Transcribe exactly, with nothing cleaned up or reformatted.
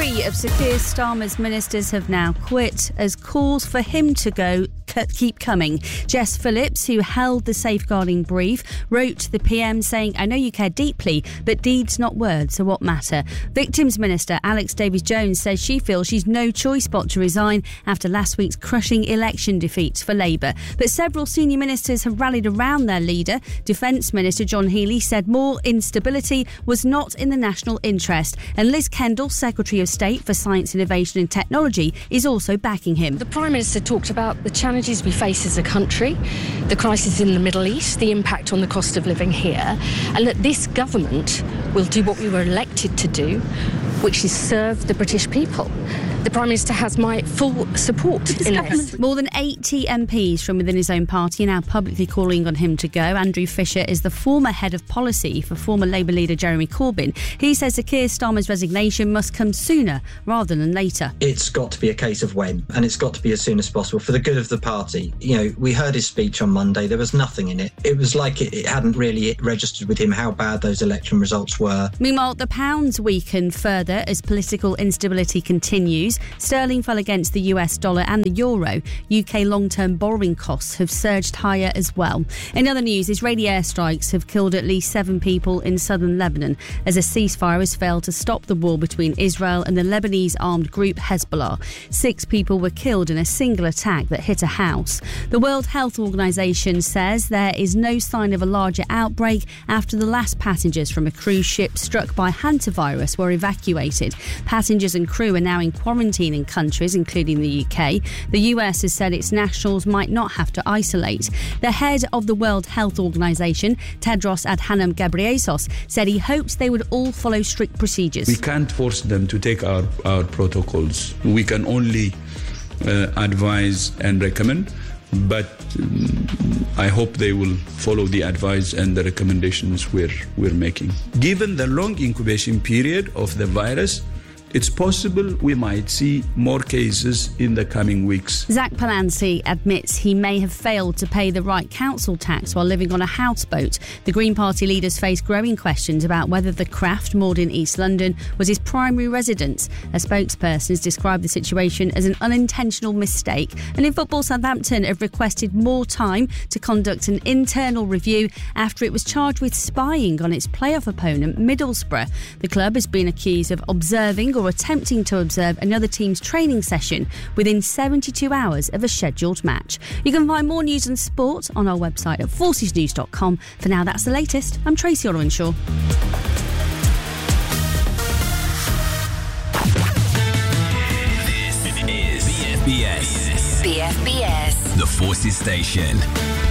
Three of Sir Keir Starmer's ministers have now quit as calls for him to go keep coming. Jess Phillips, who held the safeguarding brief, wrote to the P M saying, "I know you care deeply, but deeds, not words, are what matter." Victims Minister Alex Davies-Jones says she feels she's no choice but to resign after last week's crushing election defeat for Labour. But several senior ministers have rallied around their leader. Defence Minister John Healey said more instability was not in the national interest. And Liz Kendall, Secretary of State for Science, Innovation and Technology, is also backing him. The Prime Minister talked about the challenges we face as a country, the crisis in the Middle East, the impact on the cost of living here, and that this government will do what we were elected to do, which is serve the British people. The Prime Minister has my full support in this. More than eighty M Ps from within his own party are now publicly calling on him to go. Andrew Fisher is the former head of policy for former Labour leader Jeremy Corbyn. He says Sir Keir Starmer's resignation must come sooner rather than later. It's got to be a case of when, and it's got to be as soon as possible for the good of the party. You know, we heard his speech on Monday. There was nothing in it. It was like it, it hadn't really registered with him how bad those election results were. Meanwhile, the pound's weakened further as political instability continues. Sterling fell against the U S dollar and the euro. U K long-term borrowing costs have surged higher as well. In other news, Israeli airstrikes have killed at least seven people in southern Lebanon as a ceasefire has failed to stop the war between Israel and the Lebanese armed group Hezbollah. Six people were killed in a single attack that hit a house. The World Health Organization says there is no sign of a larger outbreak after the last passengers from a cruise ship struck by hantavirus were evacuated. Passengers and crew are now in quarantine in countries, including the U K. The U S has said its nationals might not have to isolate. The head of the World Health Organization, Tedros Adhanom Ghebreyesus, said he hopes they would all follow strict procedures. We can't force them to take our, our protocols. We can only uh, advise and recommend, but um, I hope they will follow the advice and the recommendations we're, we're making. Given the long incubation period of the virus, it's possible we might see more cases in the coming weeks. Zach Palance admits he may have failed to pay the right council tax while living on a houseboat. The Green Party leaders face growing questions about whether the craft moored in East London was his primary residence. A spokesperson has described the situation as an unintentional mistake. And in football, Southampton have requested more time to conduct an internal review after it was charged with spying on its playoff opponent, Middlesbrough. The club has been accused of observing or attempting to observe another team's training session within seventy-two hours of a scheduled match. You can find more news and sport on our website at forces news dot com. For now, that's the latest. I'm Tracy Orwenshaw. This is B F B S. B F B S. The Forces Station.